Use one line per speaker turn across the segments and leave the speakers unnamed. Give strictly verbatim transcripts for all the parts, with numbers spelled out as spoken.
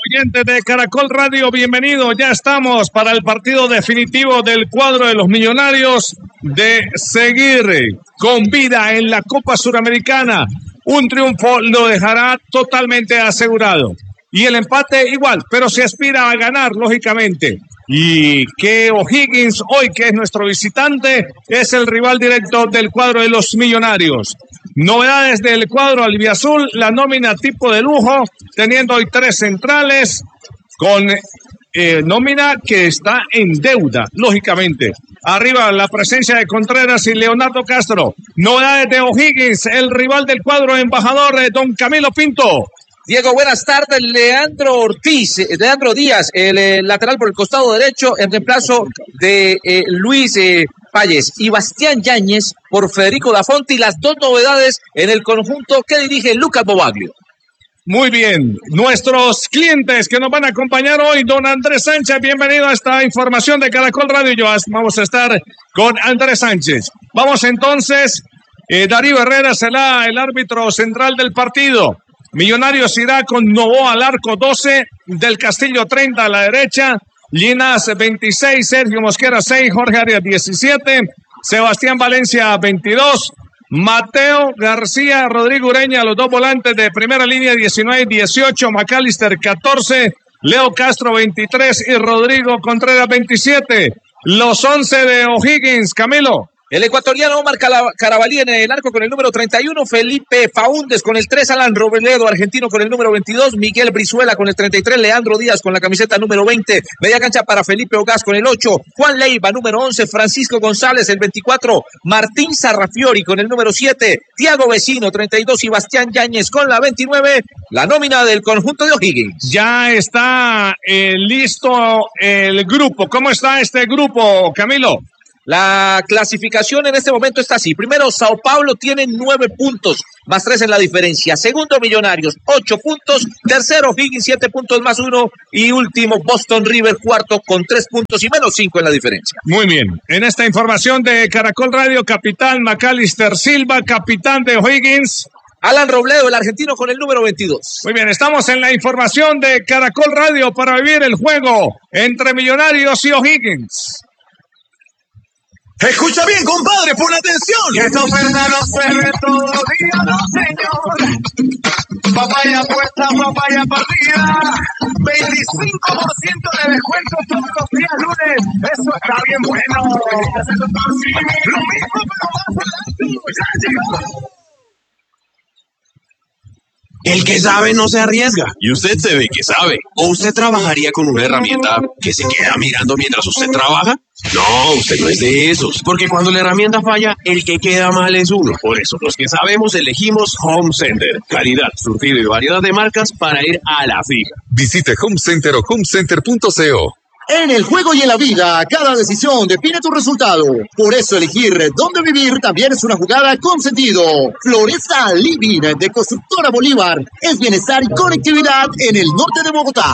Oyentes de Caracol Radio, bienvenidos. Ya estamos para el partido definitivo del cuadro de los Millonarios de seguir con vida en la Copa Suramericana. Un triunfo lo dejará totalmente asegurado. Y el empate igual, pero se aspira a ganar, lógicamente. Y que O'Higgins, hoy que es nuestro visitante, es el rival directo del cuadro de los Millonarios. Novedades del cuadro albiazul, la nómina tipo de lujo, teniendo hoy tres centrales, con eh, nómina que está en deuda, lógicamente. Arriba la presencia de Contreras y Leonardo Castro. Novedades de O'Higgins, el rival del cuadro embajador, eh, don Camilo Pinto.
Diego, buenas tardes. Leandro Ortiz, Leandro Díaz, el eh, lateral por el costado derecho, en reemplazo de eh, Luis eh, Payés, y Bastián Yáñez por Federico Da Fonte, y las dos novedades en el conjunto que dirige Lucas Bobaglio.
Muy bien, nuestros clientes que nos van a acompañar hoy, don Andrés Sánchez, bienvenido a esta información de Caracol Radio. Yo vamos a estar con Andrés Sánchez. Vamos entonces, eh, Darío Herrera será el árbitro central del partido. Millonarios irá con Novoa al arco, doce, Del Castillo treinta a la derecha, Llinas veintiséis, Sergio Mosquera seis, Jorge Arias diecisiete, Sebastián Valencia veintidós, Mateo García, Rodrigo Ureña, los dos volantes de primera línea diecinueve y dieciocho, McAllister catorce, Leo Castro veintitrés y Rodrigo Contreras veintisiete. Los once de O'Higgins, Camilo.
El ecuatoriano Omar Carabalí en el arco con el número treinta y uno, Felipe Faúndez con el tres, Alan Robledo, argentino con el número veintidós, Miguel Brizuela con el treinta y tres, Leandro Díaz con la camiseta número veinte, media cancha para Felipe Ogaz con el ocho, Juan Leiva número once, Francisco González el veinticuatro, Martín Sarrafiori con el número siete, Tiago Vecino treinta y dos y Bastián Yáñez con la veintinueve, la nómina del conjunto de O'Higgins.
Ya está eh, listo el grupo. ¿Cómo está este grupo, Camilo?
La clasificación en este momento está así. Primero, Sao Paulo tiene nueve puntos, más tres en la diferencia. Segundo, Millonarios, ocho puntos. Tercero, Higgins, siete puntos más uno. Y último, Boston River, cuarto, con tres puntos y menos cinco en la diferencia.
Muy bien. En esta información de Caracol Radio, capitán McAllister Silva, capitán de O'Higgins.
Alan Robledo, el argentino, con el número veintidós.
Muy bien, estamos en la información de Caracol Radio para vivir el juego entre Millonarios y O'Higgins.
Escucha bien, compadre, pon atención.
Y esta oferta no se ve todo día, no señor. Papaya puesta, papaya partida. veinticinco por ciento de descuento todos los días lunes. Eso está bien bueno. Lo mismo, pero más adelante. Ya llegó.
El que sabe no se arriesga. Y usted se ve que sabe. ¿O usted trabajaría con una herramienta que se queda mirando mientras usted trabaja? No, usted no es de esos. Porque cuando la herramienta falla, el que queda mal es uno. Por eso, los que sabemos elegimos Home Center. Calidad, surtido y variedad de marcas para ir a la fija.
Visite Home Center o homecenter punto co.
En el juego y en la vida, cada decisión define tu resultado. Por eso elegir dónde vivir también es una jugada con sentido. Floresta Living de Constructora Bolívar es bienestar y conectividad en el norte de Bogotá.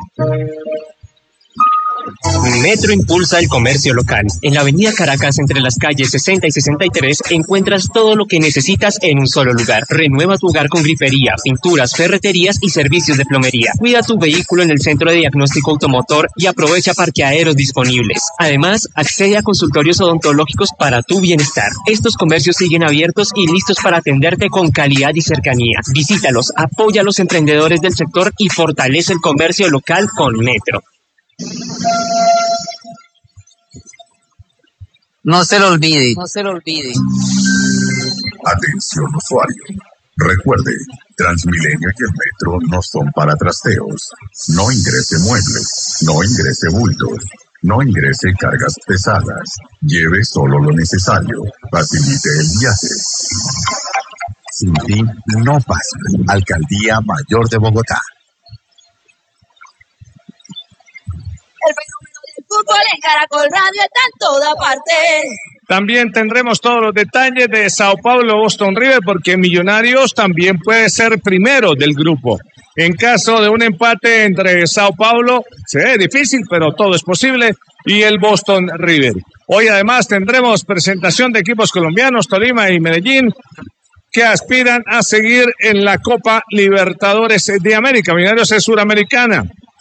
Metro impulsa el comercio local. En la avenida Caracas, entre las calles sesenta y sesenta y tres, encuentras todo lo que necesitas en un solo lugar. Renueva tu hogar con grifería, pinturas, ferreterías y servicios de plomería. Cuida tu vehículo en el centro de diagnóstico automotor y aprovecha parqueaderos disponibles. Además, accede a consultorios odontológicos para tu bienestar. Estos comercios siguen abiertos y listos para atenderte con calidad y cercanía. Visítalos, apoya a los emprendedores del sector y fortalece el comercio local con Metro.
No se lo olvide. No se lo olvide.
Atención usuario. Recuerde, Transmilenio y el Metro no son para trasteos. No ingrese muebles, no ingrese bultos, no ingrese cargas pesadas. Lleve solo lo necesario. Facilite el viaje. Sin ti no pasa. Alcaldía Mayor de Bogotá.
El fenómeno del fútbol en Caracol Radio está en toda parte.
También tendremos todos los detalles de Sao Paulo Boston River, porque Millonarios también puede ser primero del grupo. En caso de un empate entre Sao Paulo, se ve difícil, pero todo es posible, y el Boston River. Hoy además tendremos presentación de equipos colombianos, Tolima y Medellín, que aspiran a seguir en la Copa Libertadores de América. Millonarios es suramericana.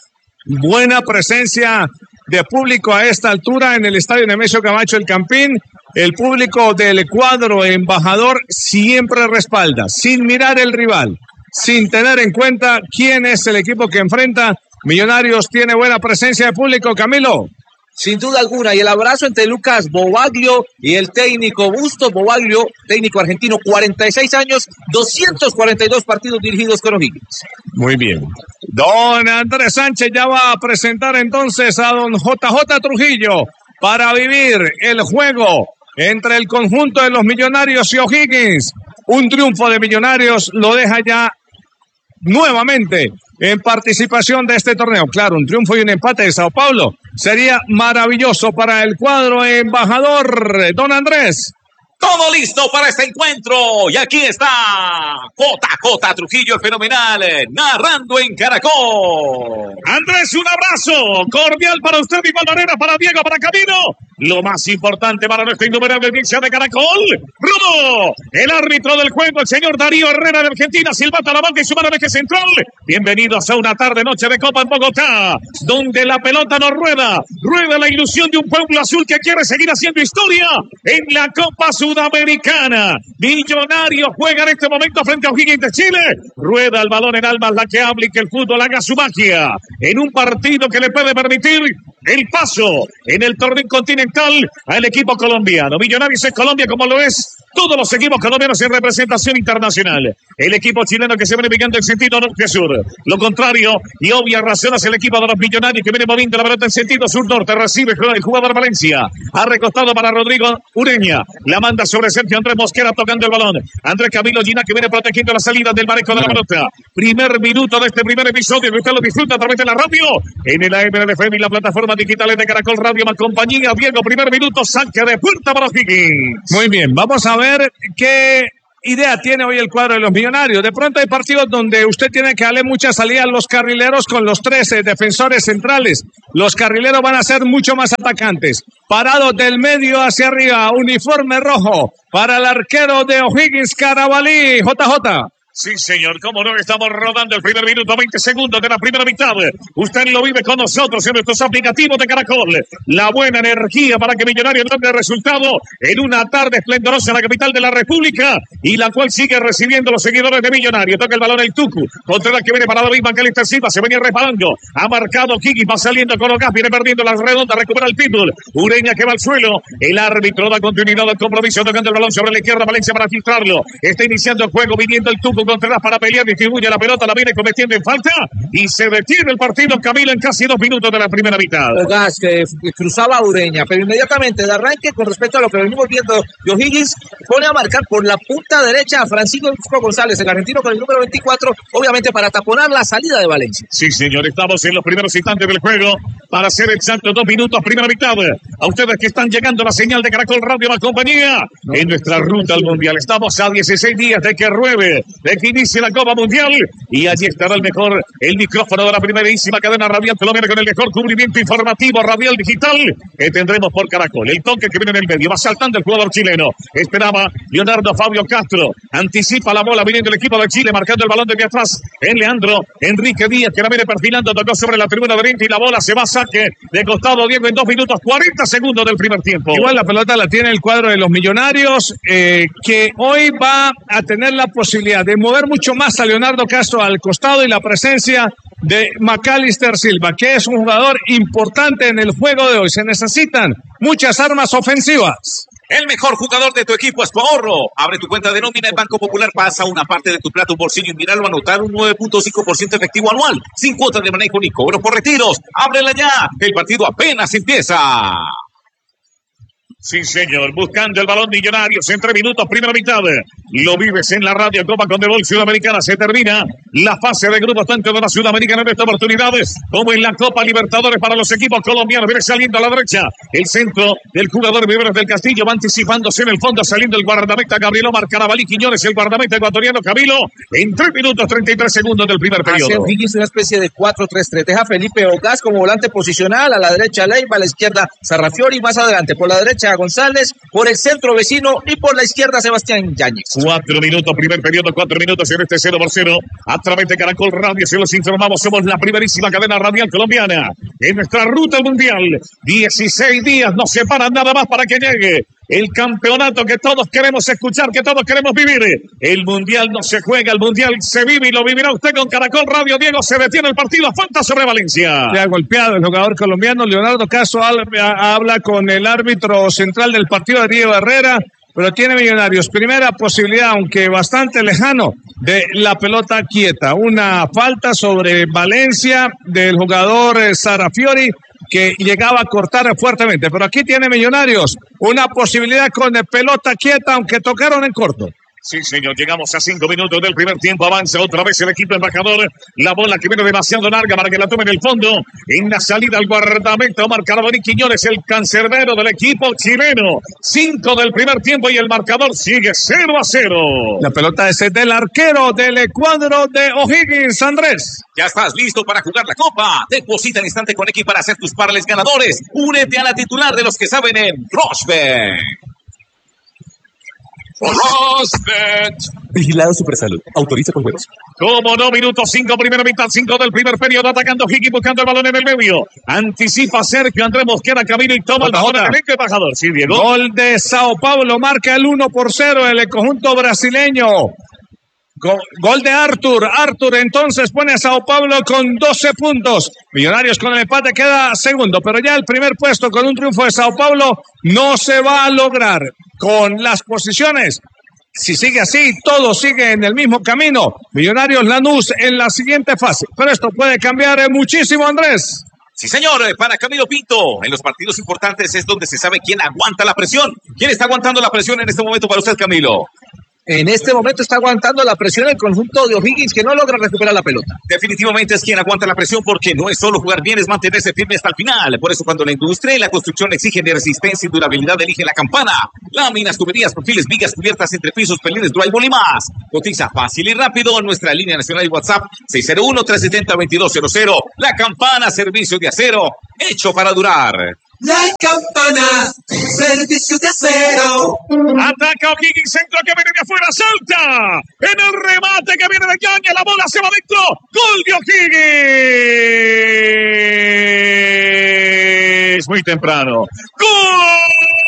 buena presencia de público a esta altura en el estadio Nemesio Camacho El Campín. El público del cuadro embajador siempre respalda, sin mirar el rival, sin tener en cuenta quién es el equipo que enfrenta. Millonarios tiene buena presencia de público, Camilo.
Sin duda alguna, y el abrazo entre Lucas Bobaglio y el técnico Bustos Bobaglio, técnico argentino, cuarenta y seis años, doscientos cuarenta y dos partidos dirigidos con O'Higgins.
Muy bien. Don Andrés Sánchez ya va a presentar entonces a don J J Trujillo para vivir el juego entre el conjunto de los Millonarios y O'Higgins. Un triunfo de Millonarios lo deja ya nuevamente en participación de este torneo. Claro, un triunfo y un empate de Sao Paulo sería maravilloso para el cuadro embajador. Don Andrés.
Todo listo para este encuentro. Y aquí está J J Trujillo, el fenomenal, narrando en Caracol.
Andrés, un abrazo cordial para usted, igual manera para Diego, para Camilo. Lo más importante para nuestra innumerable audiencia de Caracol. Rudo, el árbitro del juego, el señor Darío Herrera de Argentina, silbata la banca y su mano de eje central. Bienvenidos a una tarde noche de Copa en Bogotá, donde la pelota no rueda. Rueda la ilusión de un pueblo azul que quiere seguir haciendo historia en la Copa Sudamericana. Millonarios juega en este momento frente a O'Higgins de Chile. Rueda el balón en almas, la que habla y que el fútbol haga su magia en un partido que le puede permitir el paso en el torneo continental al equipo colombiano. Millonarios es Colombia como lo es todos los equipos colombianos en representación internacional. El equipo chileno que se viene picando en sentido norte-sur. Lo contrario y obvias razones el equipo de los Millonarios que viene moviendo la pelota en sentido sur-norte. Recibe el jugador Valencia. Ha recostado para Rodrigo Ureña. La manda sobre Sergio Andrés Mosquera tocando el balón. Andrés Camilo Gina que viene protegiendo la salida del manejo de la pelota. Primer minuto de este primer episodio que usted lo disfruta a través de la radio. En el A M L F M y la plataforma digitales de Caracol Radio más compañía. Diego, primer minuto, saque de puerta para O'Higgins. Muy bien, vamos a ver qué idea tiene hoy el cuadro de los Millonarios. De pronto hay partidos donde usted tiene que darle mucha salida a los carrileros con los trece defensores centrales. Los carrileros van a ser mucho más atacantes. Parados del medio hacia arriba, uniforme rojo para el arquero de O'Higgins, Carabalí, J J.
Sí, señor, cómo no, estamos rodando el primer minuto, veinte segundos de la primera mitad. Usted lo vive con nosotros en nuestros aplicativos de Caracol. La buena energía para que Millonarios logre resultado en una tarde esplendorosa en la capital de la República y la cual sigue recibiendo los seguidores de Millonarios. Toca el balón el Tucu, contra la que viene para David Macalister Silva, se venía reparando. Ha marcado Kiki, va saliendo con Ocas, viene perdiendo las redondas, recupera el Pitbull. Ureña que va al suelo, el árbitro da continuidad al compromiso, tocando el balón sobre la izquierda, Valencia para filtrarlo. Está iniciando el juego, viniendo el Tucu Contreras para pelear, distribuye la pelota, la viene cometiendo en falta y se detiene el partido, Camilo, en casi dos minutos de la primera mitad.
Gas que, que cruzaba a Ureña, pero inmediatamente de arranque, con respecto a lo que venimos viendo de O'Higgins, pone a marcar por la punta derecha a Francisco González, el argentino con el número veinticuatro, obviamente para taponar la salida de Valencia.
Sí, señor, estamos en los primeros instantes del juego, para ser exacto, dos minutos, primera mitad. A ustedes que están llegando la señal de Caracol Radio más compañía, en nuestra ruta al Mundial. Estamos a dieciséis días de que ruede, de que inicie la Copa Mundial, y allí estará el mejor, el micrófono de la primerísima cadena radial colombiana con el mejor cubrimiento informativo radial digital que tendremos por Caracol. El toque que viene en el medio, va saltando el jugador chileno, esperaba Leonardo Fabio Castro, anticipa la bola viniendo el equipo de Chile, marcando el balón de atrás en Leandro Enrique Díaz, que la viene perfilando, tocó sobre la tribuna derecha y la bola se va a saque de costado. Diego en dos minutos cuarenta segundos del primer tiempo.
Igual la pelota la tiene el cuadro de los Millonarios, eh, que hoy va a tener la posibilidad de mover mucho más a Leonardo Castro al costado y la presencia de Macalister Silva, que es un jugador importante en el juego de hoy. Se necesitan muchas armas ofensivas.
El mejor jugador de tu equipo es tu ahorro. Abre tu cuenta de nómina en Banco Popular, pasa una parte de tu plata, un bolsillo y míralo a anotar un nueve punto cinco por ciento efectivo anual, sin cuotas de manejo ni cobro por retiros. Ábrela ya, el partido apenas empieza.
Sí, señor, buscando el balón Millonarios en tres minutos, primera mitad. Lo vives en la radio Copa Conmebol Sudamericana. Se termina la fase de grupos tanto de la Sudamericana en esta oportunidad como en la Copa Libertadores para los equipos colombianos. Viene saliendo a la derecha el centro del jugador Viveros del Castillo, va anticipándose en el fondo, saliendo el guardameta Gabriel Omar Carabalí Quiñones, el guardameta ecuatoriano Camilo, en tres minutos treinta y tres segundos del primer periodo.
Hace O'Higgins una especie de cuatro tres tres. Deja Felipe Ocas como volante posicional, a la derecha Leiva, a la izquierda Sarrafiori, más adelante por la derecha González, por el centro Vecino y por la izquierda Sebastián Yáñez.
Cuatro minutos, primer periodo, cuatro minutos en este cero por cero. A través de Caracol Radio se los informamos. Somos la primerísima cadena radial colombiana en nuestra ruta al mundial. dieciséis días nos separan nada más para que llegue el campeonato que todos queremos escuchar, que todos queremos vivir. El mundial no se juega, el mundial se vive y lo vivirá usted con Caracol Radio. Diego, se detiene el partido, falta sobre Valencia.
Se ha golpeado el jugador colombiano. Leonardo Caso habla con el árbitro central del partido de Diego Herrera, pero tiene Millonarios primera posibilidad, aunque bastante lejano, de la pelota quieta. Una falta sobre Valencia del jugador Sarafiori, que llegaba a cortar fuertemente, pero aquí tiene Millonarios una posibilidad con pelota quieta, aunque tocaron en corto.
Sí, señor, llegamos a cinco minutos del primer tiempo, avanza otra vez el equipo embajador, la bola que viene demasiado larga para que la tome en el fondo, en la salida al guardameta Omar Carboni Quiñones, el cancerbero del equipo chileno. Cinco del primer tiempo y el marcador sigue cero a cero.
La pelota es del arquero del cuadro de O'Higgins, Andrés.
Ya estás listo para jugar la Copa. Deposita al instante con X para hacer tus parlays ganadores. Únete a la titular de los que saben en Rushbet.
Rosbet.
Vigilado Supersalud. Autoriza con juegos.
Como no, minuto cinco, primera mitad, cinco del primer periodo, atacando Higgins, buscando el balón en el medio. Anticipa Sergio Andrés Mosquera, camino y toma el balón en el embajador. Sí, Diego.
Gol de Sao Paulo, marca el uno por cero el conjunto brasileño. Gol, gol de Arthur. Arthur entonces pone a Sao Paulo con doce puntos. Millonarios con el empate queda segundo, pero ya el primer puesto con un triunfo de Sao Paulo no se va a lograr. Con las posiciones, si sigue así, todo sigue en el mismo camino. Millonarios Lanús en la siguiente fase, pero esto puede cambiar muchísimo, Andrés.
Sí, señor, para Camilo Pinto. En los partidos importantes es donde se sabe quién aguanta la presión. ¿Quién está aguantando la presión en este momento para usted, Camilo?
En este momento está aguantando la presión el conjunto de O'Higgins, que no logra recuperar la pelota.
Definitivamente es quien aguanta la presión, porque no es solo jugar bien, es mantenerse firme hasta el final. Por eso cuando la industria y la construcción exigen de resistencia y durabilidad, elige La Campana. Láminas, tuberías, perfiles, vigas, cubiertas, entrepisos, pelines, drywall y más. Cotiza fácil y rápido en nuestra línea nacional de WhatsApp seis cero uno, tres siete cero, dos dos cero cero. La Campana, servicio de acero, hecho para durar.
La Campana, servicio de acero.
Ataca O'Higgins, centro que viene de afuera, salta. En el remate que viene de Yañez, la bola se va adentro. Gol de O'Higgins. Muy temprano. Gol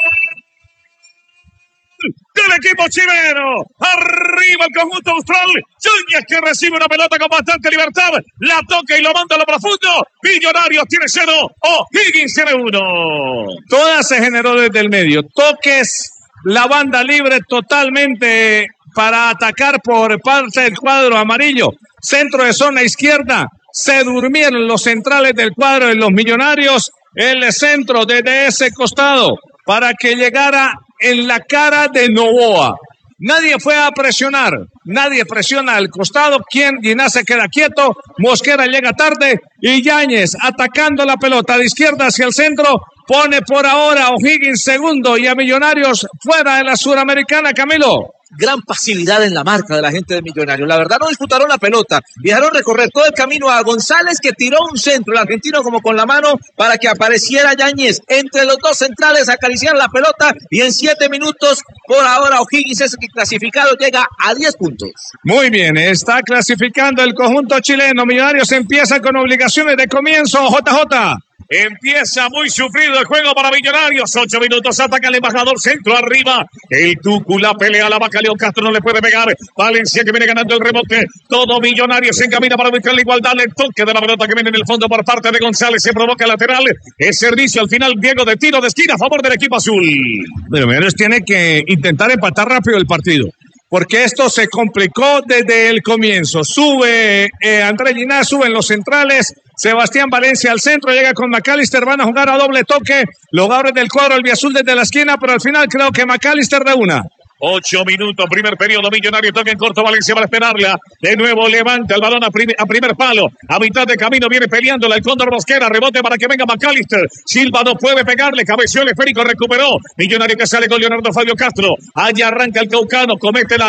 del equipo chileno. Arriba el conjunto austral. Yañez, que recibe una pelota con bastante libertad. La toca y lo manda a lo profundo. Millonarios tiene cero. O'Higgins tiene uno.
Toda se generó desde el medio. Toques, la banda libre totalmente para atacar por parte del cuadro amarillo. Centro de zona izquierda. Se durmieron los centrales del cuadro de los Millonarios. El centro desde ese costado para que llegara en la cara de Novoa. Nadie fue a presionar, nadie presiona al costado. Quien Ginás se queda quieto, Mosquera llega tarde y Yañez atacando la pelota de izquierda hacia el centro, pone por ahora a O'Higgins segundo y a Millonarios fuera de la Suramericana, Camilo.
Gran pasividad en la marca de la gente de Millonarios. La verdad, no disputaron la pelota. Dejaron recorrer todo el camino a González, que tiró un centro, el argentino como con la mano, para que apareciera Yañez. Entre los dos centrales acariciaron la pelota y en siete minutos, por ahora, O'Higgins es el clasificado, llega a diez puntos.
Muy bien, está clasificando el conjunto chileno. Millonarios empieza con obligaciones de comienzo, J J.
Empieza muy sufrido el juego para Millonarios. Ocho minutos, ataca el embajador, centro arriba. El Tucu la pelea, la vaca León Castro no le puede pegar. Valencia que viene ganando el rebote. Todo Millonarios se encamina para buscar la igualdad. El toque de la pelota que viene en el fondo por parte de González. Se provoca el lateral. El servicio al final, Diego, de tiro de esquina a favor del equipo azul.
Pero Millonarios tiene que intentar empatar rápido el partido, porque esto se complicó desde el comienzo. Sube eh, Andrés Ginás, suben los centrales. Sebastián Valencia al centro, llega con McAllister, van a jugar a doble toque. Lo abre del cuadro albiazul desde la esquina, pero al final creo que McAllister de una.
Ocho minutos, primer periodo, Millonario toca en corto, Valencia va a esperarla. De nuevo levanta el balón a, prim a primer palo. A mitad de camino viene peleándola el Cóndor Mosquera. Rebote para que venga McAllister. Silva no puede pegarle, cabeció el esférico, recuperó. Millonario que sale con Leonardo Fabio Castro. Allá arranca el Caucano, comete la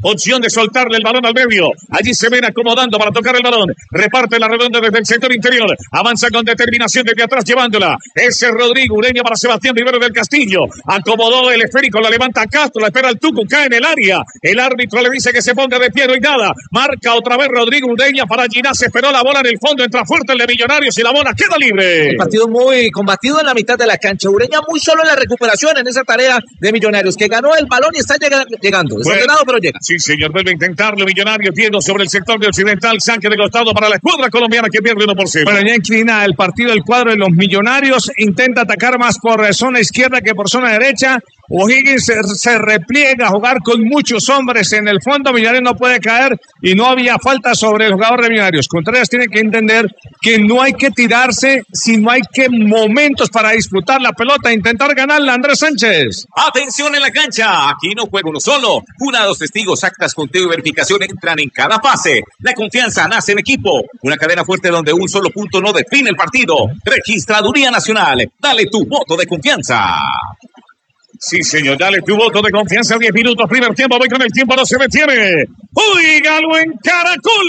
Opción de soltarle el balón al medio. Allí se ven acomodando para tocar el balón. Reparte la redonda desde el sector interior. Avanza con determinación desde atrás llevándola. Ese Rodrigo Ureña para Sebastián Rivero del Castillo. Acomodó el esférico, la levanta Castro, la espera el Tucu, cae en el área. El árbitro le dice que se ponga de pie, no hay nada. Marca otra vez Rodrigo Ureña para Ginás. Esperó la bola en el fondo, entra fuerte el de Millonarios y la bola queda libre.
El partido muy combatido en la mitad de la cancha. Ureña muy solo en la recuperación en esa tarea de Millonarios, que ganó el balón y está llega, llegando. Desordenado, bueno, pero llega.
Sí, señor, vuelve a intentarlo. Millonarios, Diego sobre el sector de Occidental. Saque de costado para la escuadra colombiana que pierde uno por cero.
Bueno, ya inclina el partido el cuadro de los Millonarios. Intenta atacar más por zona izquierda que por zona derecha. O'Higgins se, se repliega a jugar con muchos hombres en el fondo. Millonarios no puede caer y no había falta sobre el jugador de Millonarios. Contreras tiene que entender que no hay que tirarse, sino hay que momentos para disputar la pelota e intentar ganarla. Andrés Sánchez.
Atención en la cancha. Aquí no juega uno solo. Jurados, testigos, actas, conteo y verificación entran en cada fase. La confianza nace en equipo. Una cadena fuerte donde un solo punto no define el partido. Registraduría Nacional. Dale tu voto de confianza.
Sí, señor, dale tu voto de confianza. diez minutos, primer tiempo. Voy con el tiempo, no se detiene. Oígalo en Caracol.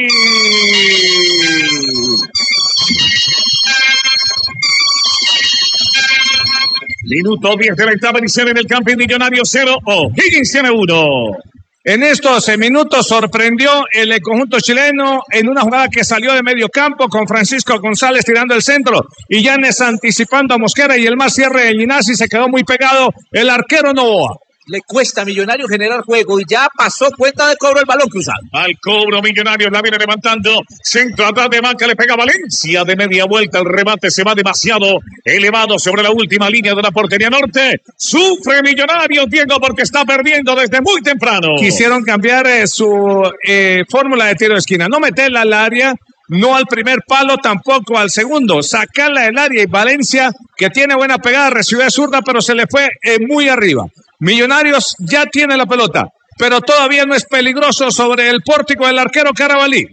Minuto diez de la etapa inicial en el campo Millonario cero. O'Higgins tiene uno.
En estos minutos sorprendió el conjunto chileno en una jugada que salió de medio campo con Francisco González tirando el centro y Yanes anticipando a Mosquera y el más cierre de Ginás se quedó muy pegado el arquero Novoa.
Le cuesta a Millonarios generar juego y ya pasó cuenta de cobro el balón cruzado.
Al cobro Millonarios la viene levantando. Centro atrás de banca, le pega Valencia de media vuelta. El remate se va demasiado elevado sobre la última línea de la portería norte. Sufre Millonarios, Diego, porque está perdiendo desde muy temprano.
Quisieron cambiar eh, su eh, fórmula de tiro de esquina. No meterla al área. No al primer palo, tampoco al segundo. Sacarla del área y Valencia, que tiene buena pegada, recibió de zurda, pero se le fue eh, muy arriba. Millonarios ya tiene la pelota, pero todavía no es peligroso sobre el pórtico del arquero Carabalí.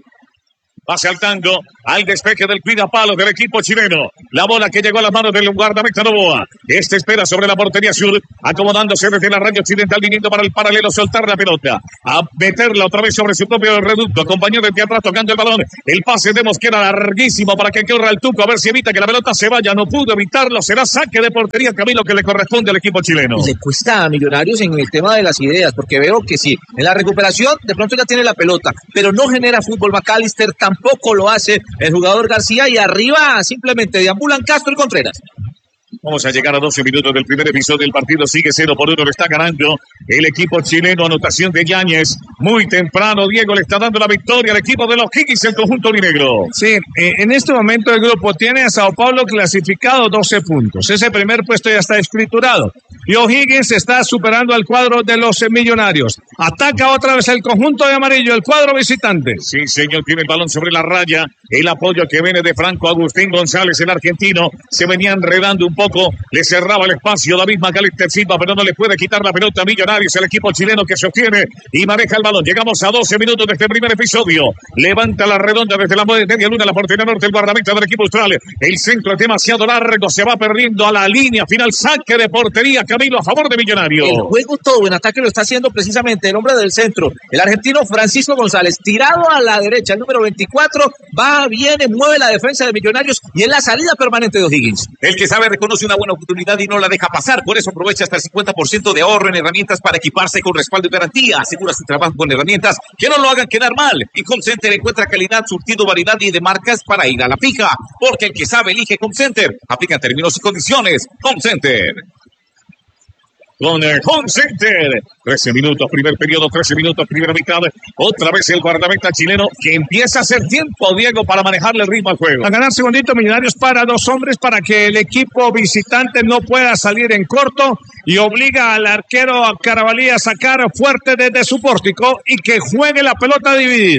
Va saltando al despeje del cuidapalo del equipo chileno. La bola que llegó a las manos del guardameta Novoa. Este espera sobre la portería sur, acomodándose desde la raya occidental, viniendo para el paralelo, soltar la pelota, a meterla otra vez sobre su propio reducto. Compañero desde atrás tocando el balón. El pase de Mosquera larguísimo para que corra el Tuco, a ver si evita que la pelota se vaya. No pudo evitarlo. Será saque de portería, Camilo, que le corresponde al equipo chileno.
Le cuesta a Millonarios en el tema de las ideas, porque veo que sí, en la recuperación de pronto ya tiene la pelota, pero no genera fútbol. McAllister tampoco lo hace el jugador García y arriba simplemente deambulan Castro y Contreras.
Vamos a llegar a doce minutos del primer episodio. El partido sigue cero por uno. Le está ganando el equipo chileno. Anotación de Yáñez. Muy temprano, Diego le está dando la victoria al equipo de los Higgins, el conjunto aurinegro.
Sí, eh, en este momento el grupo tiene a Sao Paulo clasificado doce puntos. Ese primer puesto ya está escriturado. Y O'Higgins está superando al cuadro de los Millonarios. Ataca otra vez el conjunto de amarillo, el cuadro visitante.
Sí, señor, tiene el balón sobre la raya. El apoyo que viene de Franco Agustín González, el argentino. Se venía enredando un poco. Le cerraba el espacio David McAllister Silva, pero no le puede quitar la pelota a Millonarios, el equipo chileno que sostiene y maneja el balón. Llegamos a doce minutos de este primer episodio. Levanta la redonda desde la media luna, la portería norte, el guardameta del equipo austral. El centro es demasiado largo, se va perdiendo a la línea final. Saque de portería, Camilo, a favor de Millonarios.
El juego todo en ataque lo está haciendo precisamente el hombre del centro, el argentino Francisco González, tirado a la derecha, el número veinticuatro, va, viene, mueve la defensa de Millonarios y es la salida permanente de O'Higgins.
El que sabe reconoce una buena oportunidad y no la deja pasar, por eso aprovecha hasta el cincuenta por ciento de ahorro en herramientas para equiparse con respaldo y garantía. Asegura su trabajo con herramientas que no lo hagan quedar mal. En Home Center encuentra calidad, surtido, variedad y de marcas para ir a la fija, porque el que sabe elige Home Center. Aplican términos y condiciones. Home Center.
Con el Home Center. trece minutos, primer periodo, trece minutos, primera mitad. Otra vez el guardameta chileno que empieza a hacer tiempo, Diego, para manejarle el ritmo al juego.
A ganar segundito, Millonarios para dos hombres para que el equipo visitante no pueda salir en corto y obliga al arquero Carabalí a sacar fuerte desde su pórtico y que juegue la pelota dividida.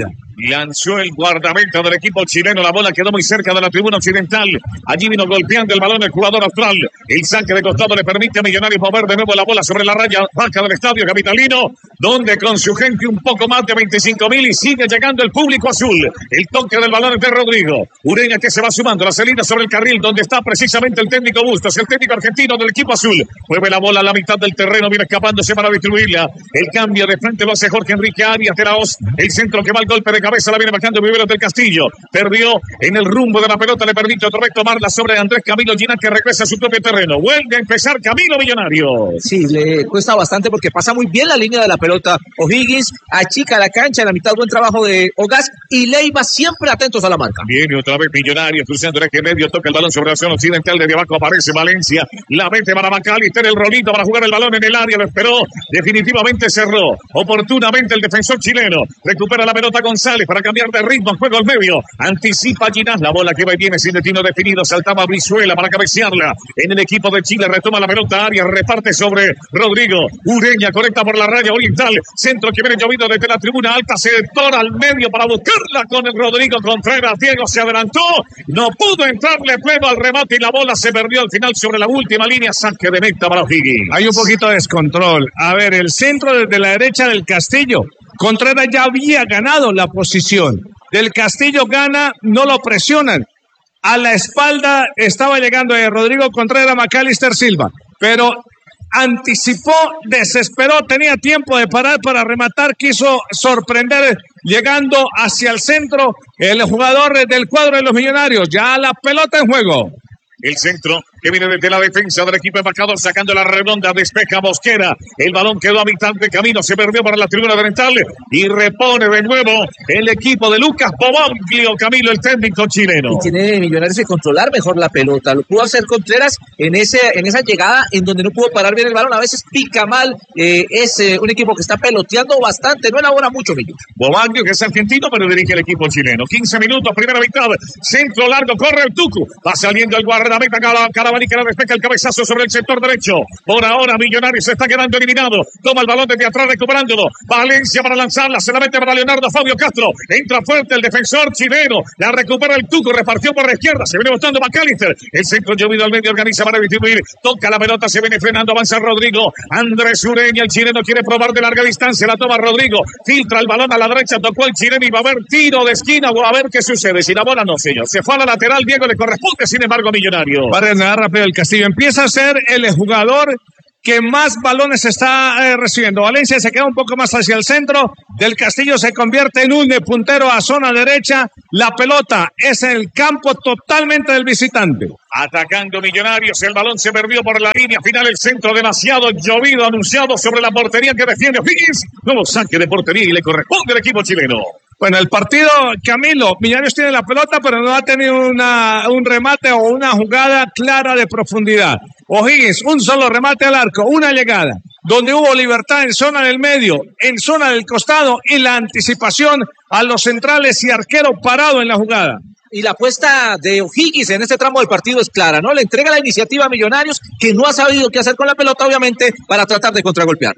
Lanzó el guardameta del equipo chileno. La bola quedó muy cerca de la tribuna occidental. Allí vino golpeando el balón el jugador austral. El saque de costado le permite a Millonarios mover de nuevo la bola sobre la raya baja del estadio capitalino, donde con su gente un poco más de veinticinco mil y sigue llegando el público azul. El toque del balón es de Rodrigo. Ureña que se va sumando. La salida sobre el carril donde está precisamente el técnico Bustos, el técnico argentino del equipo azul. Mueve la bola a la mitad del terreno. Viene escapándose para distribuirla. El cambio de frente lo hace Jorge Enrique Arias de la Hoz. El centro que va al golpe de cabeza la viene bajando Viveros del Castillo. Perdió en el rumbo de la pelota. Le permite otra vez tomarla sobre Andrés Camilo Ginás, que regresa a su propio terreno. Vuelve a empezar Camilo Millonario.
Sí, le cuesta bastante porque pasa muy bien la línea de la pelota. O'Higgins achica la cancha en la mitad. Buen trabajo de Ogas y Leiva siempre atentos a la marca.
Viene otra vez Millonarios cruzando el eje medio. Toca el balón sobre la zona occidental. Desde abajo aparece Valencia. La mete para McAllister. El rolito para jugar el balón en el área. Lo esperó. Definitivamente cerró. Oportunamente el defensor chileno. Recupera la pelota González para cambiar de ritmo. Juego al medio. Anticipa Ginás. La bola que va y viene sin destino definido. Saltaba Brizuela para cabecearla. En el equipo de Chile retoma la pelota. Arias reparte sobre Rodrigo. Ureña conecta por la raya oriental. Centro que viene llovido desde la tribuna alta. Sector al medio para buscarla con el Rodrigo Contreras. Diego se adelantó. No pudo entrarle pleno al remate y la bola se perdió al final sobre la última línea. Saque de meta para O'Higgins.
Hay un poquito de descontrol. A ver, el centro desde la derecha del Castillo. Contreras ya había ganado la posición. Del Castillo gana, no lo presionan. A la espalda estaba llegando de Rodrigo Contreras, McAllister Silva. Pero anticipó, desesperó, tenía tiempo de parar para rematar, quiso sorprender llegando hacia el centro el jugador del cuadro de los Millonarios. Ya la pelota en juego.
El centro que viene desde la defensa del equipo embajador, sacando la redonda, despeja Mosquera. El balón quedó a mitad de camino, se perdió para la tribuna oriental y repone de nuevo el equipo de Lucas Bobaglio, Camilo, el técnico chileno.
Y tiene Millonarios que controlar mejor la pelota. Lo pudo hacer Contreras en ese en esa llegada en donde no pudo parar bien el balón. A veces pica mal. Eh, es eh, un equipo que está peloteando bastante. No elabora mucho, Millo.
Bobaglio, que es argentino, pero dirige el equipo chileno. quince minutos, primera mitad. Centro largo, corre el Tucu. Va saliendo el guarda. Meta Carabalí que la despeja el cabezazo sobre el sector derecho. Por ahora Millonarios se está quedando eliminado. Toma el balón desde atrás recuperándolo. Valencia para lanzarla. Se la mete para Leonardo Fabio Castro. Entra fuerte el defensor chileno. La recupera el Tuco. Repartió por la izquierda. Se viene botando McAllister. El centro llovido al medio organiza para distribuir. Toca la pelota. Se viene frenando. Avanza Rodrigo. Andrés Ureña. El chileno quiere probar de larga distancia. La toma Rodrigo. Filtra el balón a la derecha. Tocó el chileno y va a haber tiro de esquina. O a ver qué sucede. Si la bola no, señor. Se fue a la lateral. Diego le corresponde. Sin embargo, a Millonarios.
Va a reanudar rápido el Castillo. Empieza a ser el jugador que más balones está eh, recibiendo. Valencia se queda un poco más hacia el centro. Del Castillo se convierte en un puntero a zona derecha. La pelota es en el campo totalmente del visitante.
Atacando Millonarios, el balón se perdió por la línea final, el centro demasiado llovido, anunciado sobre la portería que defiende O'Higgins. Nuevo saque de portería y le corresponde al equipo chileno.
Bueno, el partido, Camilo, Millonarios tiene la pelota, pero no ha tenido una, un remate o una jugada clara de profundidad. O'Higgins, un solo remate al arco, una llegada, donde hubo libertad en zona del medio, en zona del costado y la anticipación a los centrales y arquero parado en la jugada.
Y la apuesta de O'Higgins en este tramo del partido es clara, ¿no? Le entrega la iniciativa a Millonarios, que no ha sabido qué hacer con la pelota, obviamente, para tratar de contragolpear.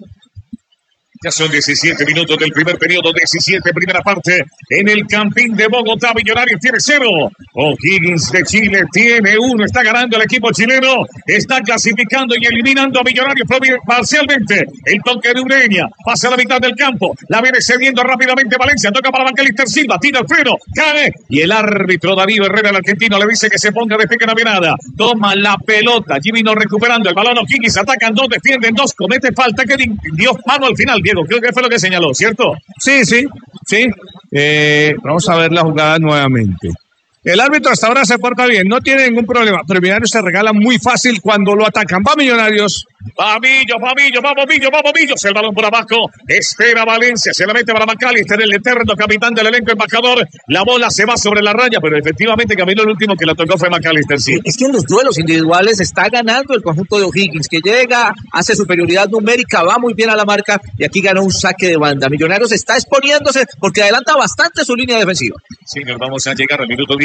Ya son diecisiete minutos del primer periodo, diecisiete, primera parte. En el Campín de Bogotá, Millonarios tiene cero. O'Higgins de Chile tiene uno. Está ganando el equipo chileno. Está clasificando y eliminando a Millonarios parcialmente. El toque de Ureña. Pasa a la mitad del campo. La viene cediendo rápidamente Valencia. Toca para McAllister Silva. Tira el freno. Cae. Y el árbitro Darío Herrera, el argentino, le dice que se ponga de pie, que no había nada. Toma la pelota. Allí vino recuperando el balón. O'Higgins atacan dos, defienden dos. Comete falta que dio mano al final. Diego, creo que fue lo que señaló, ¿cierto?
Sí, sí, sí. Eh, vamos a ver la jugada nuevamente. El árbitro hasta ahora se porta bien, no tiene ningún problema, pero Millonarios se regala muy fácil cuando lo atacan. Va Millonarios.
Va Millo, va Millo, vamos Millo, vamos Millo. El balón por abajo. Espera Valencia. Se la mete para McAllister, el eterno capitán del elenco embajador. La bola se va sobre la raya, pero efectivamente Camilo el último que la tocó fue McAllister. Sí.
Es que en los duelos individuales está ganando el conjunto de O'Higgins, que llega, hace superioridad numérica, va muy bien a la marca y aquí gana un saque de banda. Millonarios está exponiéndose porque adelanta bastante su línea defensiva.
Sí, nos vamos a llegar al minuto diez.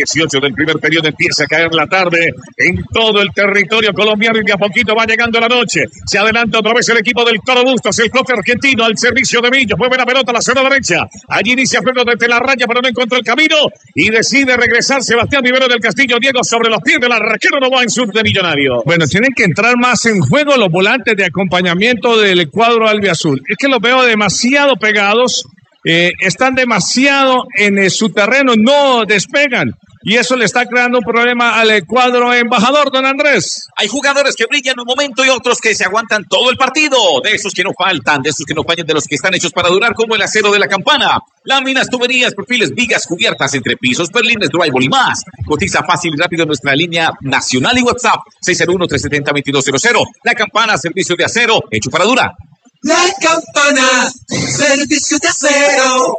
dieciocho del primer periodo empieza a caer la tarde en todo el territorio colombiano y de a poquito va llegando la noche. Se adelanta otra vez el equipo del Toro Bustos, el bloque argentino al servicio de Millos. Mueve la pelota a la zona derecha. Allí inicia juego desde la raya, pero no encuentra el camino y decide regresar Sebastián Vivero del Castillo. Diego sobre los pies del arquero Novoa en sur de Millonario.
Bueno, tienen que entrar más en juego los volantes de acompañamiento del cuadro albiazul. Es que los veo demasiado pegados. Eh, están demasiado en eh, su terreno, no despegan. Y eso le está creando un problema al cuadro embajador, don Andrés.
Hay jugadores que brillan un momento y otros que se aguantan todo el partido. De esos que no faltan, de esos que no fallan, de los que están hechos para durar, como el acero de la campana. Láminas, tuberías, perfiles, vigas, cubiertas, entrepisos, perlines, drywall y más. Cotiza fácil y rápido en nuestra línea nacional y WhatsApp. seis cero uno, tres siete cero, dos dos cero cero. La Campana, servicio de acero, hecho para durar.
La Campana, servicio de acero.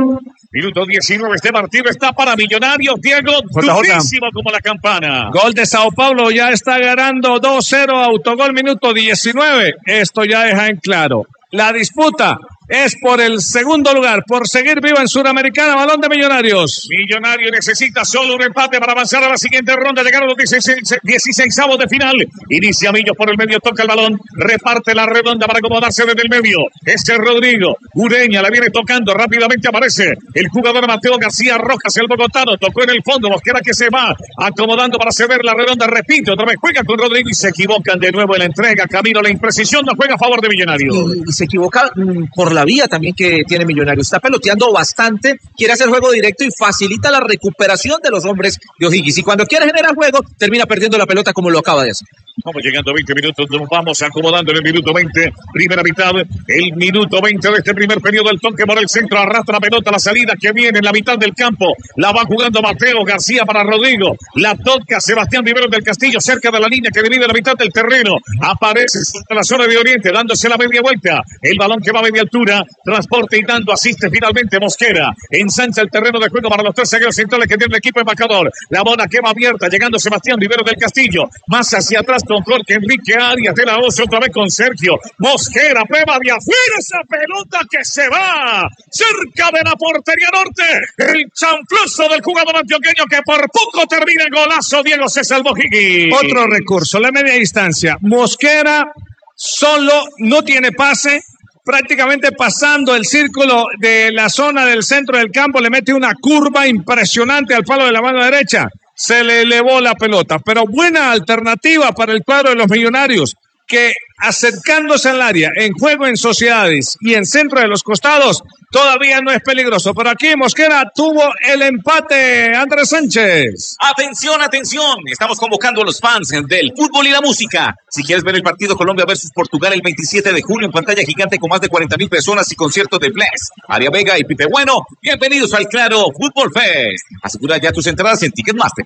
Minuto diecinueve, este partido está para Millonarios, Diego, durísimo como la campana.
Gol de Sao Paulo, ya está ganando dos cero, autogol minuto diecinueve. Esto ya deja en claro. La disputa es por el segundo lugar, por seguir vivo en Suramericana, balón de Millonarios.
Millonario necesita solo un empate para avanzar a la siguiente ronda, llegaron los dieciseisavos de final. Inicia Millos por el medio, toca el balón, reparte la redonda para acomodarse desde el medio. Este es Rodrigo, Ureña la viene tocando, rápidamente aparece el jugador Mateo García Rojas, el bogotano, tocó en el fondo, Mosquera que se va acomodando para ceder la redonda, repite, otra vez juega con Rodrigo y se equivocan de nuevo en la entrega. Camilo, la imprecisión no juega a favor de Millonarios.
Y, y se equivoca mm, por la vía también que tiene Millonarios. Está peloteando bastante, quiere hacer juego directo y facilita la recuperación de los hombres de O'Higgins. Y cuando quiere generar juego, termina perdiendo la pelota como lo acaba de hacer.
Vamos llegando a veinte minutos, nos vamos acomodando en el minuto veinte, primera mitad, el minuto veinte de este primer periodo, el toque por el centro, arrastra la pelota, la salida que viene en la mitad del campo, la va jugando Mateo García para Rodrigo, la toca Sebastián Vivero del Castillo, cerca de la línea que divide la mitad del terreno, aparece en la zona de Oriente, dándose la media vuelta, el balón que va a media altura, transporte y dando, asiste finalmente Mosquera, ensancha el terreno de juego para los tres zagueros centrales que tiene el equipo embajador, la bola que va abierta, llegando Sebastián Vivero del Castillo, más hacia atrás con Jorge Enrique Arias de la Oce, otra vez con Sergio Mosquera, prueba de afuera esa pelota que se va cerca de la portería norte, el chanfluzo del jugador antioqueño que por poco termina el golazo. Diego se salvó Higgins.
Otro recurso, la media distancia, Mosquera solo, no tiene pase, prácticamente pasando el círculo de la zona del centro del campo, le mete una curva impresionante al palo de la mano derecha. Se le elevó la pelota, pero buena alternativa para el cuadro de los Millonarios, que acercándose al área, en juego en sociedades y en centro de los costados, todavía no es peligroso. Pero aquí Mosquera tuvo el empate, Andrés Sánchez.
Atención, atención, estamos convocando a los fans del fútbol y la música. Si quieres ver el partido Colombia versus Portugal el veintisiete de julio en pantalla gigante con más de cuarenta mil personas y conciertos de Bless, Aria Vega y Pipe Bueno, bienvenidos al Claro Fútbol Fest. Asegura ya tus entradas en Ticketmaster.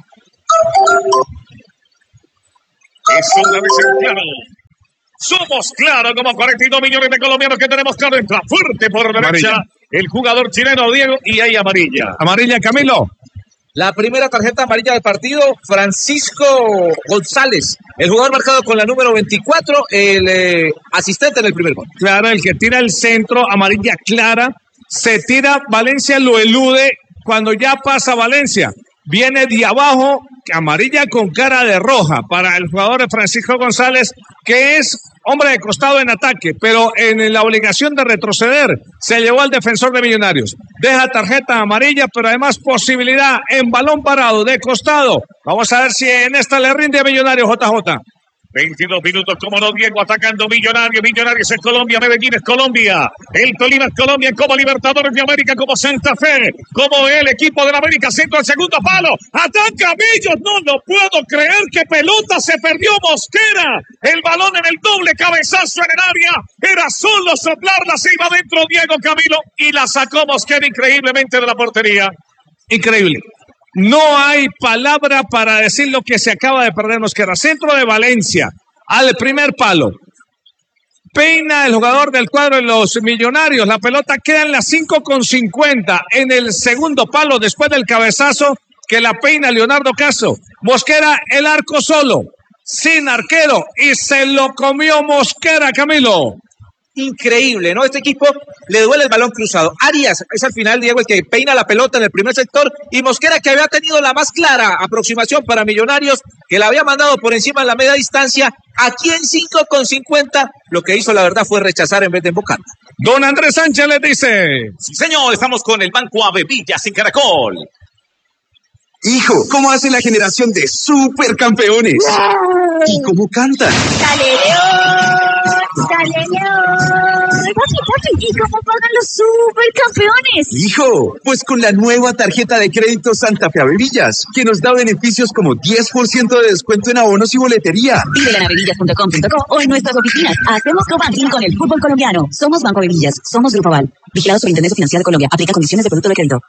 Es una vez en Claro. Somos Claro, como cuarenta y dos millones de colombianos que tenemos Claro. Entra fuerte por derecha amarilla. El jugador chileno Diego y hay amarilla.
Amarilla, Camilo.
La primera tarjeta amarilla del partido, Francisco González, el jugador marcado con la número veinticuatro, el eh, asistente en el primer gol.
Claro, el que tira el centro, amarilla clara, se tira, Valencia lo elude, cuando ya pasa Valencia, viene de abajo, amarilla con cara de roja para el jugador Francisco González, que es hombre de costado en ataque, pero en la obligación de retroceder se llevó al defensor de Millonarios. Deja tarjeta amarilla, pero además posibilidad en balón parado de costado. Vamos a ver si en esta le rinde a Millonarios, J J.
veintidós minutos, como no, Diego atacando Millonarios. Millonarios es Colombia, Medellín es Colombia, el Tolima es Colombia, como Libertadores de América, como Santa Fe, como el equipo de la América, centro al segundo palo, ataca Millos, no lo puedo creer, que pelota se perdió Mosquera, el balón en el doble cabezazo en el área, era solo soplarla, se iba dentro Diego Camilo y la sacó Mosquera increíblemente de la portería.
Increíble. No hay palabra para decir lo que se acaba de perder Mosquera. Centro de Valencia, al primer palo. Peina el jugador del cuadro de los Millonarios. La pelota queda en las cinco con cincuenta. En el segundo palo, después del cabezazo que la peina Leonardo Castro. Mosquera, el arco solo, sin arquero. Y se lo comió Mosquera, Camilo.
increíble, ¿no? Este equipo le duele el balón cruzado. Arias es al final, Diego, el que peina la pelota en el primer sector, y Mosquera, que había tenido la más clara aproximación para Millonarios, que la había mandado por encima de la media distancia, aquí en cinco con cincuenta, lo que hizo la verdad fue rechazar en vez de embocar.
Don Andrés Sánchez le dice:
sí, señor, estamos con el Banco Avevillas en Caracol.
Hijo, ¿cómo hace la generación de supercampeones?
¡Wow!
¿Y cómo canta?
¡Dale, León! ¡Dale, León! Papi, papi, ¿y cómo pagan los supercampeones?
Hijo, pues con la nueva tarjeta de crédito Santa Fe Avevillas, que nos da beneficios como diez por ciento de descuento en abonos y boletería.
Pídela en avevillas punto com punto co o en nuestras oficinas. Hacemos co-banking con el fútbol colombiano. Somos Banco Avevillas, somos Grupo Aval. Vigilado Superintendencia Financiera de Colombia. Aplica condiciones de producto de crédito.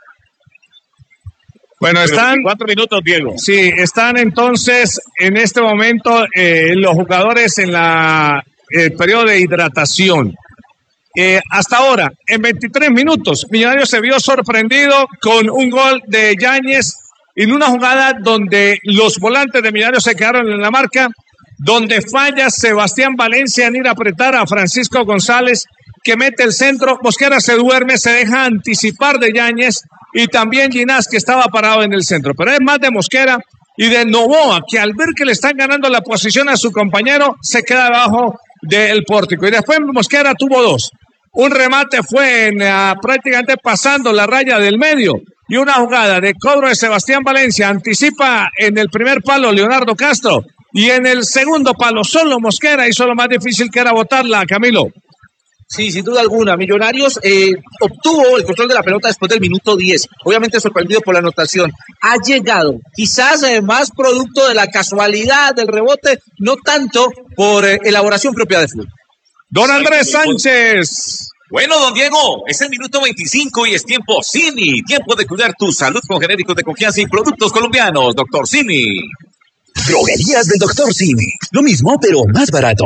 Bueno, están
cuatro minutos, Diego.
Sí, están entonces en este momento eh, los jugadores en la el periodo de hidratación. Eh, hasta ahora, en veintitrés minutos, Millonarios se vio sorprendido con un gol de Yáñez en una jugada donde los volantes de Millonarios se quedaron en la marca, donde falla Sebastián Valencia en ir a apretar a Francisco González, que mete el centro. Mosquera se duerme, se deja anticipar de Yáñez, y también Ginás, que estaba parado en el centro. Pero es más de Mosquera y de Novoa, que al ver que le están ganando la posición a su compañero, se queda abajo del pórtico. Y después Mosquera tuvo dos. Un remate fue en, uh, prácticamente pasando la raya del medio, y una jugada de cobro de Sebastián Valencia. Anticipa en el primer palo Leonardo Castro, y en el segundo palo solo Mosquera hizo lo más difícil, que era botarla, Camilo.
Sí, sin duda alguna. Millonarios eh, obtuvo el control de la pelota después del minuto diez. Obviamente sorprendido por la anotación. Ha llegado, quizás eh, más producto de la casualidad del rebote, no tanto por eh, elaboración propia de fútbol.
Don Andrés Sánchez.
Bueno, don Diego, es el minuto veinticinco y es tiempo Cini. Tiempo de cuidar tu salud con genéricos de confianza y productos colombianos. Doctor Cini.
Droguerías del Doctor Cini. Lo mismo, pero más barato.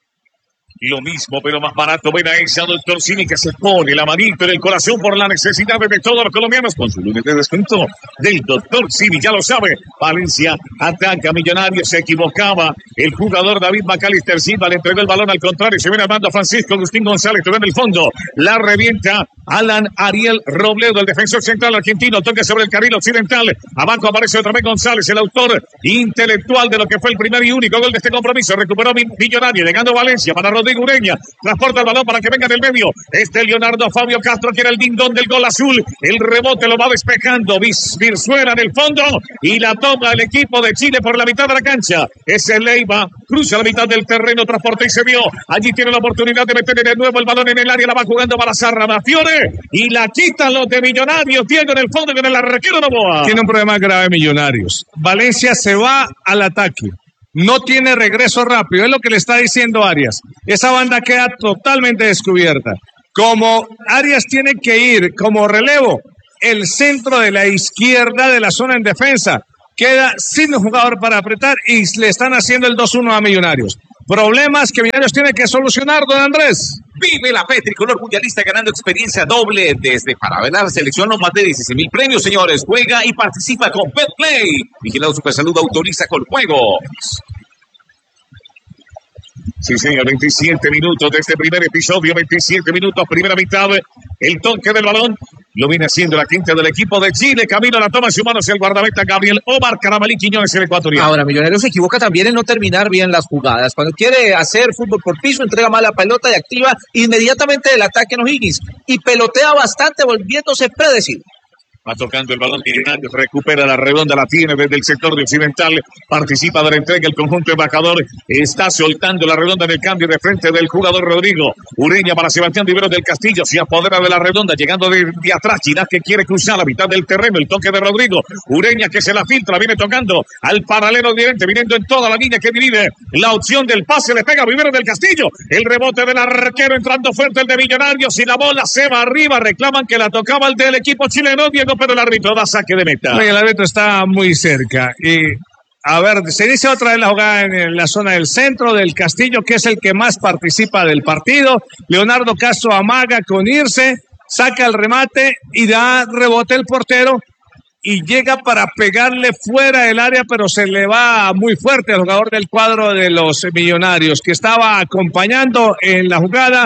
Lo mismo, pero más barato. Ven a ese Doctor Cini que se pone la manito en el corazón por las necesidades de todos los colombianos con su lunes de descuento del Doctor Cini. Ya lo sabe, Valencia ataca, Millonarios se equivocaba. El jugador David Macalister Silva le entregó el balón al contrario. Se viene armando a Francisco Agustín González, que ve en el fondo. La revienta Alan Ariel Robledo, el defensor central argentino. Toque sobre el carril occidental. Abajo aparece otra vez González, el autor intelectual de lo que fue el primer y único gol de este compromiso. Recuperó Millonario, llegando Valencia para Rodrigo Ureña, transporta el balón para que venga del medio. Este Leonardo Fabio Castro, que era el dindón del gol azul. El rebote lo va despejando Virzuela en el fondo, y la toma el equipo de Chile por la mitad de la cancha. Ese Leiva cruza la mitad del terreno, transporta y se vio. Allí tiene la oportunidad de meter de nuevo el balón en el área. La va jugando para Sarramafiore y la quitan los de Millonarios. Tiene en el fondo con el arquero Novoa.
Tiene un problema grave Millonarios. Valencia se va al ataque. No tiene regreso rápido, es lo que le está diciendo Arias. Esa banda queda totalmente descubierta. Como Arias tiene que ir como relevo, el centro de la izquierda de la zona en defensa queda sin jugador para apretar, y le están haciendo el dos uno a Millonarios. Problemas que Millonarios tiene que solucionar, don Andrés.
Vive la P tricolor mundialista ganando experiencia doble desde para ver la selección, no más de dieciséis mil premios, señores. Juega y participa con Betplay. Vigilado Supersalud, autoriza con juegos.
Sí, señor, veintisiete minutos de este primer episodio, veintisiete minutos, primera mitad, el toque del balón, lo viene haciendo la quinta del equipo de Chile, camino a la toma en sus manos el guardameta Gabriel Omar Carabalí Quiñones, el ecuatoriano.
Ahora, Millonarios se equivoca también en no terminar bien las jugadas. Cuando quiere hacer fútbol por piso, entrega mal la pelota y activa inmediatamente el ataque en O'Higgins, y pelotea bastante, volviéndose predecible.
Va tocando el balón, Millonarios recupera la redonda, la tiene desde el sector de occidental, participa de la entrega el conjunto embajador, está soltando la redonda en el cambio de frente del jugador Rodrigo Ureña para Sebastián Rivero del Castillo, se apodera de la redonda, llegando de, de atrás, Ginás, que quiere cruzar la mitad del terreno, el toque de Rodrigo Ureña, que se la filtra, viene tocando al paralelo directo, viniendo en toda la línea que divide la opción del pase, le pega Rivero del Castillo, el rebote del arquero entrando fuerte el de Millonarios, y la bola se va arriba, reclaman que la tocaba el del equipo chileno, Diego, pero el árbitro da saque de meta.
El árbitro está muy cerca. Y a ver, se inicia otra vez la jugada en la zona del centro del Castillo, que es el que más participa del partido. Leonardo Castro amaga con irse, saca el remate y da rebote el portero, y llega para pegarle fuera del área, pero se le va muy fuerte al jugador del cuadro de los Millonarios, que estaba acompañando en la jugada.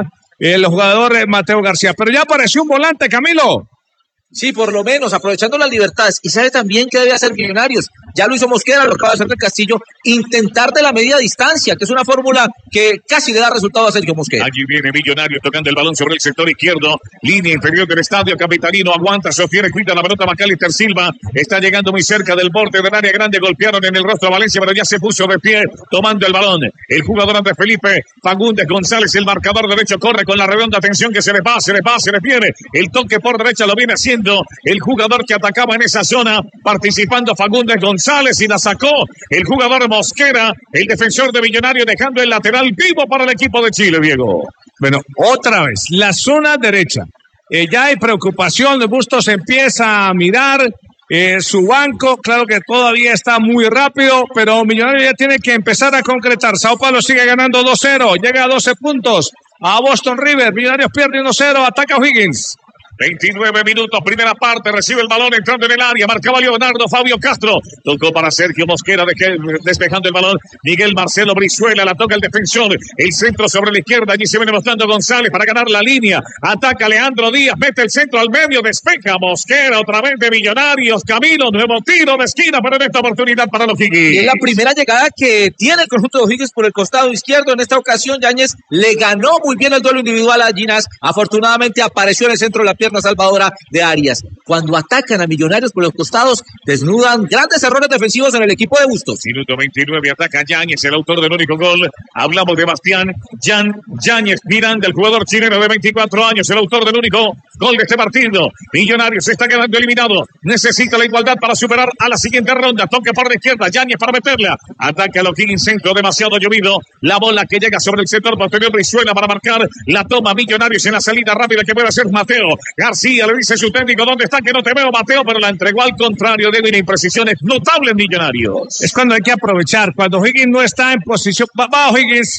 el jugador eh, Mateo García. Pero ya apareció un volante, Camilo.
Sí, por lo menos, aprovechando las libertades. Y sabe también que debe hacer Millonarios. Ya lo hizo Mosquera, lo acaba de hacer del Castillo. Intentar de la media distancia, que es una fórmula que casi le da resultado a Sergio Mosquera.
Allí viene Millonarios tocando el balón sobre el sector izquierdo. Línea inferior del estadio. Capitalino aguanta, sostiene, cuida la pelota. Macalister Silva está llegando muy cerca del borde del área grande. Golpearon en el rostro a Valencia, pero ya se puso de pie tomando el balón. El jugador Andrés Felipe Fagundes González, el marcador derecho, corre con la redonda atención que se le va, se le va, se le viene. El toque por derecha lo viene haciendo el jugador que atacaba en esa zona, participando Fagundes González, y la sacó el jugador Mosquera, el defensor de Millonarios, dejando el lateral vivo para el equipo de Chile, Diego.
Bueno, otra vez, la zona derecha. Eh, ya hay preocupación, Bustos empieza a mirar eh, su banco, claro que todavía está muy rápido, pero Millonarios ya tiene que empezar a concretar. Sao Paulo sigue ganando dos cero, llega a doce puntos a Boston River. Millonarios pierde uno cero, ataca O'Higgins.
veintinueve minutos, primera parte, recibe el balón entrando en el área, marcaba Leonardo Fabio Castro, tocó para Sergio Mosquera, de despejando el balón, Miguel Marcelo Brizuela, la toca el defensor, el centro sobre la izquierda, allí se viene mostrando González para ganar la línea, ataca Leandro Díaz, mete el centro al medio, despeja Mosquera, otra vez de Millonarios, Camilo, nuevo tiro de esquina, pero en esta oportunidad para los O'Higgins.
Y es la primera llegada que tiene el conjunto de O'Higgins por el costado izquierdo. En esta ocasión, Yáñez le ganó muy bien el duelo individual a Ginás, afortunadamente apareció en el centro de la pierna salvadora de Arias. Cuando atacan a Millonarios por los costados, desnudan grandes errores defensivos en el equipo de Bustos.
Minuto veintinueve, ataca Yáñez, el autor del único gol. Hablamos de Bastián Jan Yáñez Miranda, el jugador chileno de veinticuatro años, el autor del único gol de este partido. Millonarios se está quedando eliminado. Necesita la igualdad para superar a la siguiente ronda. Toque por la izquierda, Yáñez para meterla. Ataca a los O'Higgins, centro demasiado llovido. La bola que llega sobre el sector posterior, Brizuela para marcar. La toma Millonarios en la salida rápida que puede hacer Mateo García. Le dice su técnico, ¿dónde está? Que no te veo, Mateo, pero la entregó al contrario. Debe una imprecisiones notables, Millonarios.
Es cuando hay que aprovechar, cuando O'Higgins no está en posición. Va, va O'Higgins.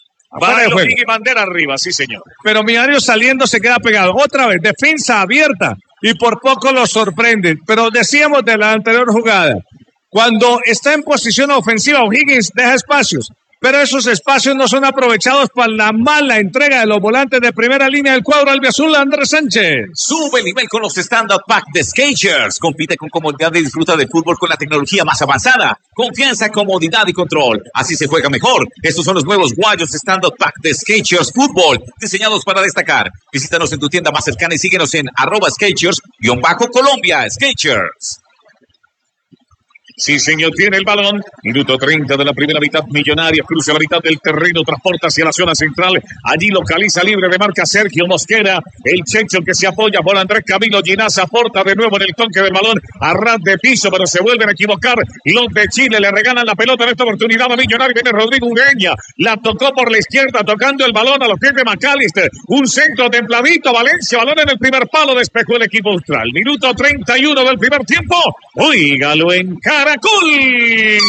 Va el O'Higgins, bandera arriba, sí señor.
Pero Millonarios saliendo se queda pegado. Otra vez, defensa abierta y por poco lo sorprenden. Pero decíamos de la anterior jugada, cuando está en posición ofensiva, O'Higgins deja espacios. Pero esos espacios no son aprovechados para la mala entrega de los volantes de primera línea del cuadro albiazul, Andrés Sánchez.
Sube el nivel con los Stand-Up Pack de Skechers. Compite con comodidad y disfruta del fútbol con la tecnología más avanzada. Confianza, comodidad y control. Así se juega mejor. Estos son los nuevos guayos Stand-Up Pack de Skechers Fútbol, diseñados para destacar. Visítanos en tu tienda más cercana y síguenos en arroba Skechers-Colombia. Skechers.
Sí, señor, tiene el balón. Minuto treinta de la primera mitad. Millonarios cruza la mitad del terreno, transporta hacia la zona central. Allí localiza libre de marca Sergio Mosquera. El Checho que se apoya por Andrés Camilo Ginás aporta de nuevo en el toque del balón a ras de piso, pero se vuelven a equivocar. Los de Chile le regalan la pelota en esta oportunidad a Millonarios. Viene Rodrigo Ureña. La tocó por la izquierda, tocando el balón a los pies de Macalister. Un centro templadito. Valencia, balón en el primer palo. Despejó el equipo austral. Minuto treinta y uno del primer tiempo. Óigalo en cara. ¡Caracol!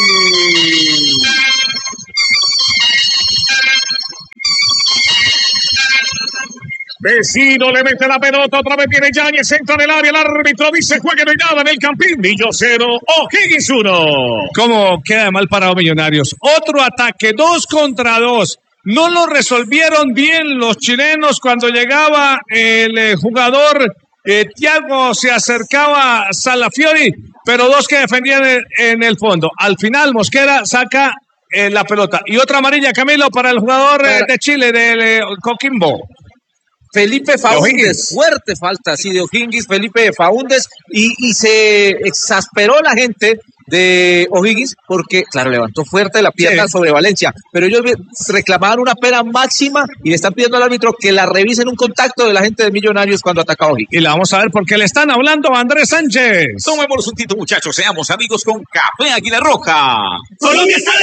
Vecino le mete la pelota, otra vez viene Yáñez, entra en el área, el árbitro dice juegue, no hay nada en el campín. Millo cero, O'Higgins uno.
¿Cómo queda mal parado Millonarios? Otro ataque, dos contra dos. No lo resolvieron bien los chilenos cuando llegaba el eh, jugador eh, Thiago, se acercaba a Salafiori, pero dos que defendían en, en el fondo. Al final Mosquera saca eh, la pelota. Y otra amarilla, Camilo, para el jugador eh, de Chile, de eh, Coquimbo.
Felipe Faúndez, fuerte falta, sí, de O'Higgins, Felipe Faúndez, y, y se exasperó la gente de O'Higgins porque, claro, levantó fuerte la pierna sí. sobre Valencia, pero ellos reclamaban una pena máxima y le están pidiendo al árbitro que la revisen un contacto de la gente de Millonarios cuando ataca a O'Higgins.
Y la vamos a ver porque le están hablando a Andrés Sánchez.
Tomémonos un tito, muchachos, seamos amigos con Café Águila Roja.
Colombia está